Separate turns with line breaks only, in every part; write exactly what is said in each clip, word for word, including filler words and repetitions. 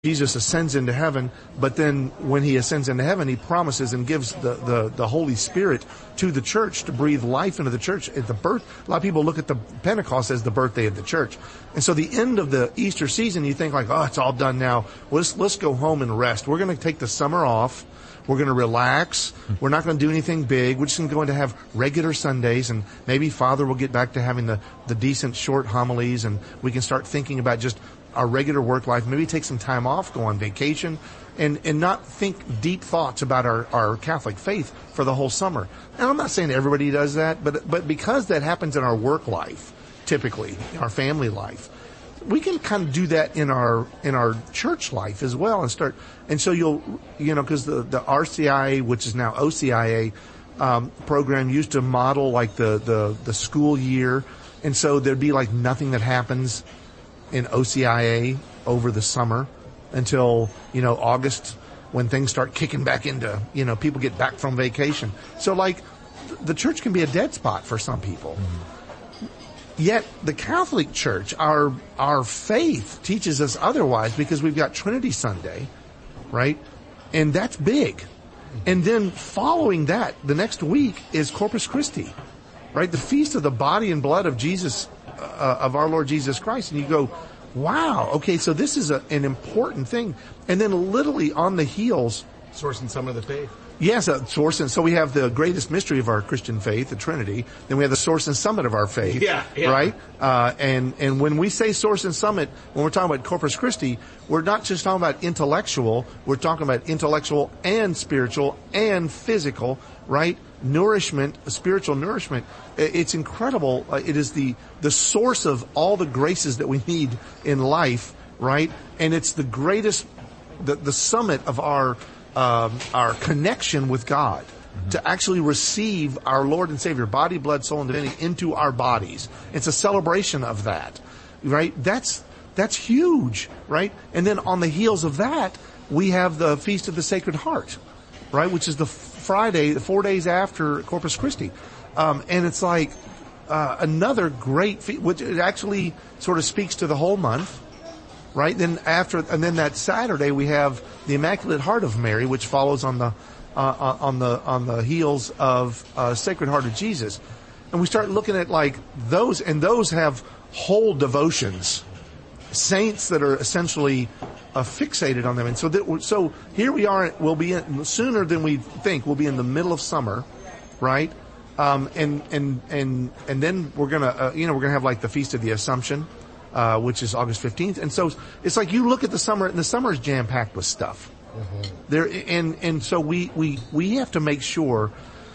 Jesus ascends into heaven, but then when he ascends into heaven, he promises and gives the, the, the Holy Spirit to the church to breathe life into the church at the birth. A lot of people look at the Pentecost as the birthday of the church. And so the end of the Easter season, you think like, oh, it's all done now. Well, let's, let's go home and rest. We're going to take the summer off. We're going to relax. We're not going to do anything big. We're just going to go into have regular Sundays, and maybe Father will get back to having the, the decent short homilies, and we can start thinking about just our regular work life, maybe take some time off, go on vacation, and, and not think deep thoughts about our, our Catholic faith for the whole summer. And I'm not saying everybody does that, but, but because that happens in our work life, typically, our family life, we can kind of do that in our, in our church life as well and start, and so you'll, you know, cause the, the R C I A, which is now O C I A, um, program used to model like the, the, the school year. And so there'd be like nothing that happens in O C I A over the summer until, you know, August, when things start kicking back into, you know, people get back from vacation. So like the church can be a dead spot for some people. Mm-hmm. Yet the Catholic Church, our, our faith teaches us otherwise, because we've got Trinity Sunday, right? And that's big. Mm-hmm. And then following that, the next week is Corpus Christi, right? The feast of the body and blood of Jesus, Uh, of our Lord Jesus Christ. And you go, wow, okay, so this is a, an important thing. And then literally on the heels,
source and summit of the faith.
Yes, a source. And so we have the greatest mystery of our Christian faith, the Trinity. Then we have the source and summit of our faith.
Yeah, yeah.
Right? Uh, and, and when we say source and summit, when we're talking about Corpus Christi, we're not just talking about intellectual, we're talking about intellectual and spiritual and physical, right? Nourishment, spiritual nourishment. It's incredible. It is the, the source of all the graces that we need in life, right? And it's the greatest, the, the summit of our, um, our connection with God. Mm-hmm. To actually receive our Lord and Savior, body, blood, soul, and divinity into our bodies. It's a celebration of that, right? That's, that's huge, right? And then on the heels of that, we have the Feast of the Sacred Heart, right? Which is the Friday, four days after Corpus Christi. Um, and it's like, uh, another great feast, which it actually sort of speaks to the whole month, right? Then after, and then that Saturday we have the Immaculate Heart of Mary, which follows on the, uh, on the, on the heels of, uh, Sacred Heart of Jesus. And we start looking at like those, and those have whole devotions, saints that are essentially uh, fixated on them. And so that, so here we are, we'll be in, sooner than we think, we'll be in the middle of summer, right? Um, and, and, and, and then we're gonna, uh, you know, we're gonna have like the Feast of the Assumption, uh, which is August fifteenth. And so it's like you look at the summer, and the summer is jam-packed with stuff. Mm-hmm. There, and, and so we, we, we have to make sure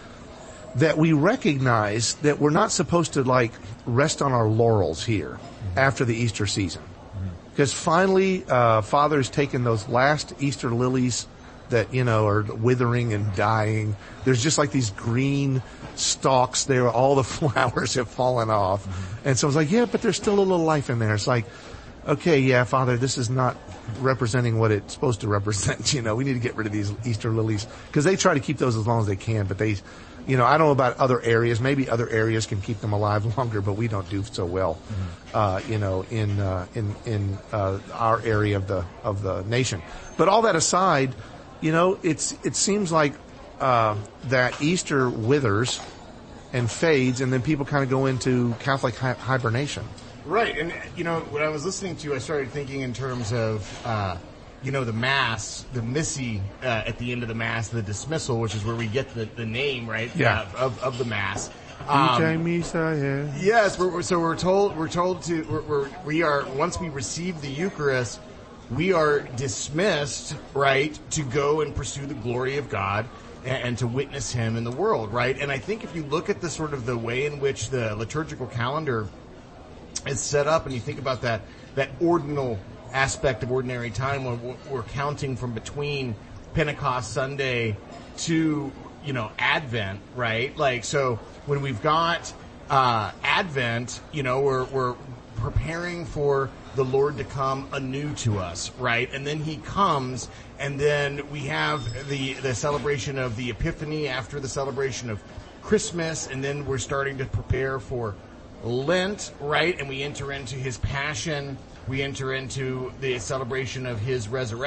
that we recognize that we're not supposed to like rest on our laurels here mm-hmm. after the Easter season. Because finally, uh, Father's taken those last Easter lilies that, you know, are withering and dying. There's just like these green stalks there. All the flowers have fallen off. Mm-hmm. And so it's like, yeah, but there's still a little life in there. It's like, okay, yeah, Father, this is not representing what it's supposed to represent. You know, we need to get rid of these Easter lilies. Because they try to keep those as long as they can, but they, you know, I don't know about other areas. Maybe other areas can keep them alive longer, but we don't do so well, mm-hmm. uh, you know, in, uh, in, in, uh, our area of the, of the nation. But all that aside, you know, it's, it seems like, uh, that Easter withers and fades, and then people kind of go into Catholic hi- hibernation.
Right. And, you know, when I was listening to you, I started thinking in terms of, uh, you know, the Mass, the Missy, uh, at the end of the Mass, the dismissal, which is where we get the, the name, right?
Yeah.
Uh, of, of the Mass.
Um, Misa, yeah.
Yes. We're, so we're told, we're told to, we're, we're, we are, once we receive the Eucharist, we are dismissed, right, to go and pursue the glory of God and, and to witness Him in the world, right? And I think if you look at the sort of the way in which the liturgical calendar is set up, and you think about that, that ordinal aspect of ordinary time when we're counting from between Pentecost Sunday to, you know, Advent, right? Like, so when we've got, uh, Advent, you know, we're, we're preparing for the Lord to come anew to us, right? And then He comes, and then we have the, the celebration of the Epiphany after the celebration of Christmas, and then we're starting to prepare for Lent, right? And we enter into His Passion we enter into the celebration of his resurrection.